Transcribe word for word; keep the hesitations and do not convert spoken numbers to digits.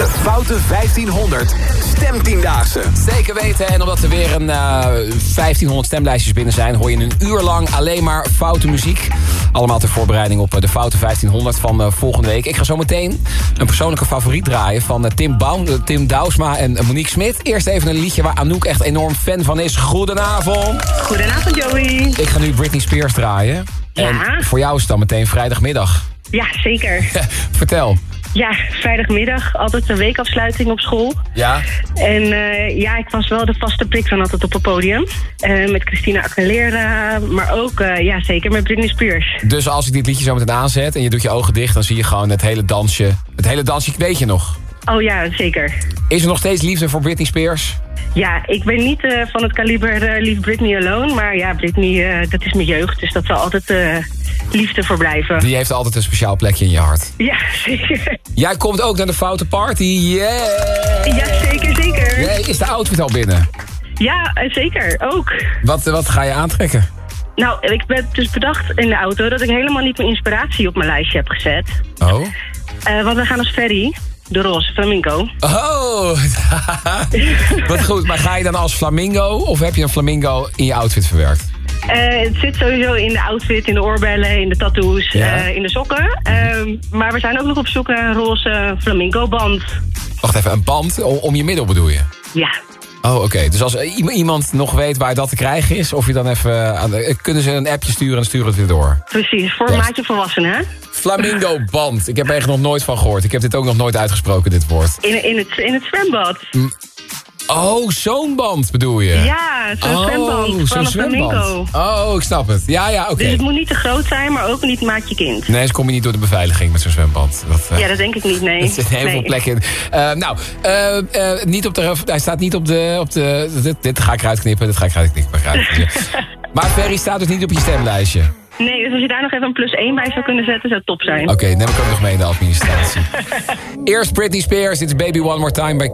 De Foute vijftienhonderd Stemtiendaagse. Zeker weten. En omdat er weer een uh, vijftienhonderd stemlijstjes binnen zijn, hoor je een uur lang alleen maar foute muziek. Allemaal ter voorbereiding op uh, de Foute vijftienhonderd van uh, volgende week. Ik ga zo meteen een persoonlijke favoriet draaien van uh, Tim, Baum, uh, Tim Douwsma en uh, Monique Smit. Eerst even een liedje waar Anouk echt enorm fan van is. Goedenavond. Goedenavond, Joey. Ik ga nu Britney Spears draaien. Ja. En voor jou is het dan meteen vrijdagmiddag. Ja, zeker. Vertel. Ja, vrijdagmiddag, altijd een weekafsluiting op school. Ja? En uh, ja, ik was wel de vaste prik van altijd op het podium. Uh, met Christina Aguilera, maar ook, uh, ja, zeker met Britney Spears. Dus als ik dit liedje zo meteen aanzet en je doet je ogen dicht, dan zie je gewoon het hele dansje. Het hele dansje, weet je nog? Oh ja, zeker. Is er nog steeds liefde voor Britney Spears? Ja, ik ben niet uh, van het kaliber uh, Leave Britney Alone. Maar ja, Britney, uh, dat is mijn jeugd. Dus dat zal altijd uh, liefde voor blijven. Die heeft altijd een speciaal plekje in je hart. Ja, zeker. Jij komt ook naar de Foute Party. Yeah! Ja, zeker, zeker. Yeah, is de outfit al binnen? Ja, uh, zeker. Ook. Wat, wat ga je aantrekken? Nou, ik ben dus bedacht in de auto dat ik helemaal niet mijn inspiratie op mijn lijstje heb gezet. Oh? Uh, want we gaan als ferry. De roze flamingo. Oh, wat goed. Maar ga je dan als flamingo of heb je een flamingo in je outfit verwerkt? Uh, het zit sowieso in de outfit, in de oorbellen, in de tattoos, ja. uh, in de sokken. Uh, maar we zijn ook nog op zoek naar een roze flamingo band. Wacht even, een band om, om je middel bedoel je? Ja. Oh, oké. Okay. Dus als iemand nog weet waar dat te krijgen is, of je dan even aan de, kunnen ze een appje sturen en sturen het weer door. Precies, voor een maatje volwassenen, hè? Flamingo band. Ik heb er echt nog nooit van gehoord. Ik heb dit ook nog nooit uitgesproken, dit woord. In, in, het, in het zwembad. Mm. Oh, zo'n band bedoel je? Ja, zo'n oh, zwemband van een flamingo. Oh, ik snap het. Ja, ja, oké. Okay. Dus het moet niet te groot zijn, maar ook niet maatje kind. Nee, ze kom je niet door de beveiliging met zo'n zwemband. Dat, uh, ja, dat denk ik niet, nee. Er zitten heel nee. veel plekken in. Uh, nou, uh, uh, niet op de, hij staat niet op de... Op de dit, dit ga ik eruit knippen, dit ga ik eruit knippen. Maar Ferry staat dus niet op je stemlijstje. Nee, dus als je daar nog even een plus één bij zou kunnen zetten, zou het top zijn. Oké, okay, neem ik ook nog mee in de administratie. Eerst Britney Spears, dit is Baby One More Time bij